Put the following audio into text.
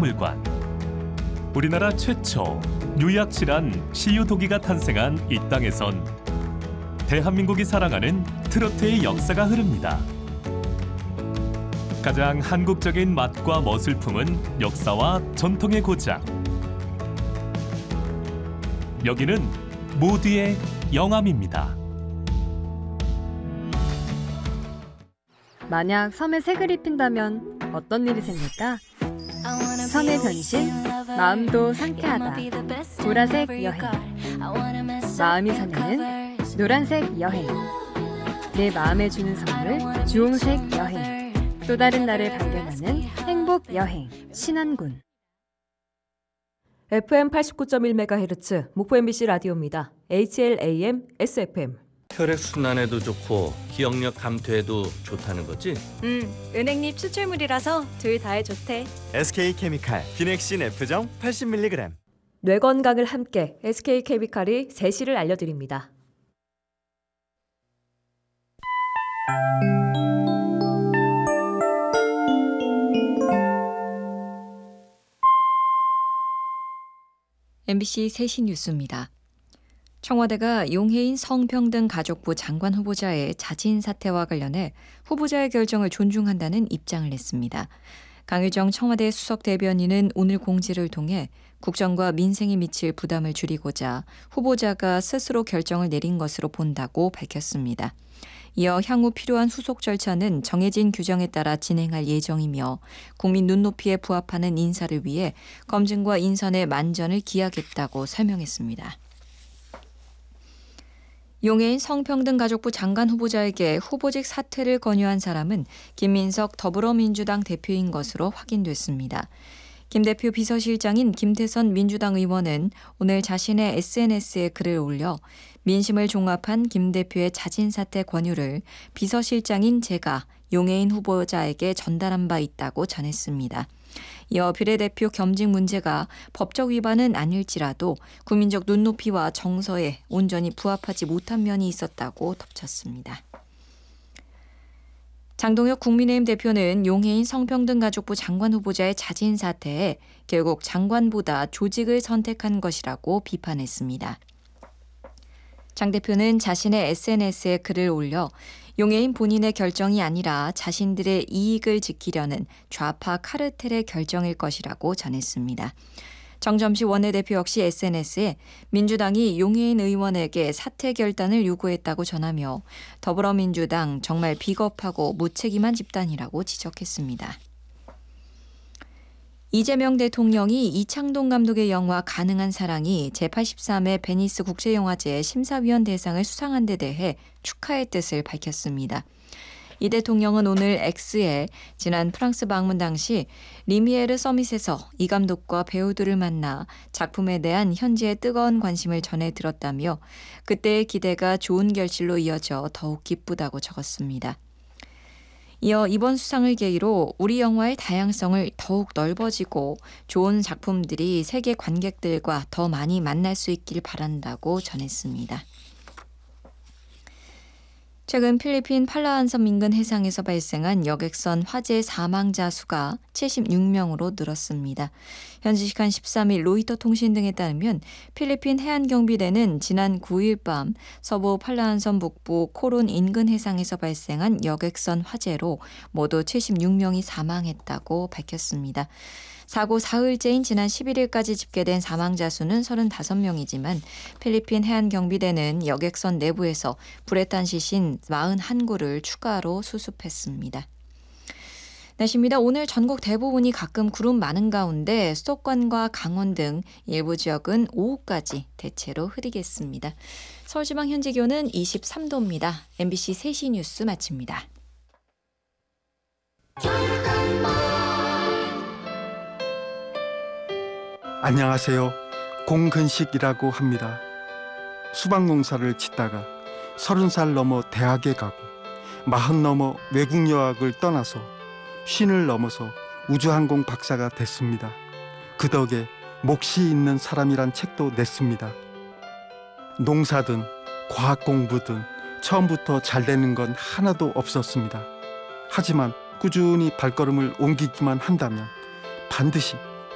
국립박물관. 우리나라 최초 유약실한 시유도기가 탄생한 이 땅에선 대한민국이 사랑하는 트로트의 역사가 흐릅니다. 가장 한국적인 맛과 멋을 품은 역사와 전통의 고장. 여기는 모두의 영암입니다. 만약 섬에 색을 입힌다면 어떤 일이 생길까? 섬의 변신, 마음도 상쾌하다. 보라색 여행. 마음이 설레는 노란색 여행. 내 마음에 주는 선물, 주홍색 여행. 또 다른 나를 발견하는 행복 여행. 신안군. FM 89.1MHz 목포 MBC 라디오입니다. HLAM SFM. 혈액순환에도 좋고 기억력 감퇴에도 좋다는 거지? 은행잎 추출물이라서 둘 다에 좋대. SK케미칼 비넥신 F정 80mg. 뇌 건강을 함께 SK케미칼이 제시를 알려드립니다. MBC 3시 뉴스입니다. 청와대가 용해인 성평등가족부 장관 후보자의 자진 사퇴와 관련해 후보자의 결정을 존중한다는 입장을 냈습니다. 강유정 청와대 수석 대변인은 오늘 공지를 통해 국정과 민생에 미칠 부담을 줄이고자 후보자가 스스로 결정을 내린 것으로 본다고 밝혔습니다. 이어 향후 필요한 후속 절차는 정해진 규정에 따라 진행할 예정이며 국민 눈높이에 부합하는 인사를 위해 검증과 인선의 만전을 기하겠다고 설명했습니다. 용해인 성평등가족부 장관 후보자에게 후보직 사퇴를 권유한 사람은 김민석 더불어민주당 대표인 것으로 확인됐습니다. 김 대표 비서실장인 김태선 민주당 의원은 오늘 자신의 SNS에 글을 올려 민심을 종합한 김 대표의 자진 사퇴 권유를 비서실장인 제가 용해인 후보자에게 전달한 바 있다고 전했습니다. 이어 비례대표 겸직 문제가 법적 위반은 아닐지라도 국민적 눈높이와 정서에 온전히 부합하지 못한 면이 있었다고 덧쳤습니다. 장동혁 국민의힘 대표는 용해인 성평등가족부 장관 후보자의 자진 사퇴에 결국 장관보다 조직을 선택한 것이라고 비판했습니다. 장 대표는 자신의 SNS에 글을 올려 용해인 본인의 결정이 아니라 자신들의 이익을 지키려는 좌파 카르텔의 결정일 것이라고 전했습니다. 정점식 원내대표 역시 SNS에 민주당이 용해인 의원에게 사퇴 결단을 요구했다고 전하며 더불어민주당 정말 비겁하고 무책임한 집단이라고 지적했습니다. 이재명 대통령이 이창동 감독의 영화 가능한 사랑이 제83회 베니스 국제영화제 심사위원 대상을 수상한 데 대해 축하의 뜻을 밝혔습니다. 이 대통령은 오늘 X에 지난 프랑스 방문 당시 리미에르 서밋에서 이 감독과 배우들을 만나 작품에 대한 현지의 뜨거운 관심을 전해 들었다며 그때의 기대가 좋은 결실로 이어져 더욱 기쁘다고 적었습니다. 이어 이번 수상을 계기로 우리 영화의 다양성을 더욱 넓어지고 좋은 작품들이 세계 관객들과 더 많이 만날 수 있길 바란다고 전했습니다. 최근 필리핀 팔라완섬 인근 해상에서 발생한 여객선 화재 사망자 수가 76명으로 늘었습니다. 현지 시간 13일 로이터 통신 등에 따르면 필리핀 해안경비대는 지난 9일 밤 서부 팔라완섬 북부 코론 인근 해상에서 발생한 여객선 화재로 모두 76명이 사망했다고 밝혔습니다. 사고 사흘째인 지난 11일까지 집계된 사망자 수는 35명이지만 필리핀 해안경비대는 여객선 내부에서 불에 탄 시신 41구를 추가로 수습했습니다. 날씨입니다. 오늘 전국 대부분이 가끔 구름 많은 가운데 수도권과 강원 등 일부 지역은 오후까지 대체로 흐리겠습니다. 서울지방 현재 기온은 23도입니다. MBC 3시 뉴스 마칩니다. 안녕하세요. 공근식이라고 합니다. 수박농사를 짓다가 30살 넘어 대학에 가고 40 넘어 외국 유학을 떠나서 50을 넘어서 우주항공 박사가 됐습니다. 그 덕에 몫이 있는 사람이란 책도 냈습니다. 농사든 과학 공부든 처음부터 잘 되는 건 하나도 없었습니다. 하지만 꾸준히 발걸음을 옮기기만 한다면 반드시